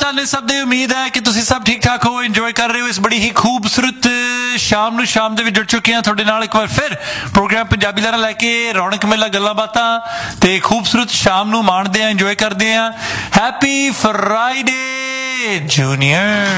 ਧੰਨ ਸਭ ਦੀ ਉਮੀਦ ਹੈ ਕਿ ਤੁਸੀਂ ਸਭ ਠੀਕ ਠਾਕ ਹੋ, ਇੰਜੋਏ ਕਰ ਰਹੇ ਹੋ ਇਸ ਬੜੀ ਹੀ ਖੂਬਸੂਰਤ ਸ਼ਾਮ ਨੂੰ। ਸ਼ਾਮ ਦੇ ਵਿੱਚ ਜੁੜ ਚੁੱਕੇ ਹਾਂ ਤੁਹਾਡੇ ਨਾਲ ਇੱਕ ਵਾਰ ਫਿਰ ਪ੍ਰੋਗਰਾਮ ਪੰਜਾਬੀ ਲਹਿਰਾਂ ਲੈ ਕੇ, ਰੌਣਕ ਮੇਲਾ, ਗੱਲਾਂ ਬਾਤਾਂ ਤੇ ਖੂਬਸੂਰਤ ਸ਼ਾਮ ਨੂੰ ਮਾਣਦੇ ਹਾਂ, ਇੰਜੋਏ ਕਰਦੇ ਹਾਂ। Happy Friday junior.